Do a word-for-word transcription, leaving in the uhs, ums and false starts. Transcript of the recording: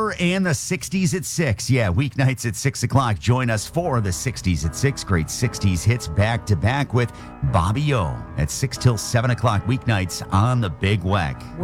Weather and the sixties at six. Yeah, weeknights at six o'clock. Join us for the sixties at six. Great sixties hits back to back with Bobby O at six till seven o'clock weeknights on the Big Weck.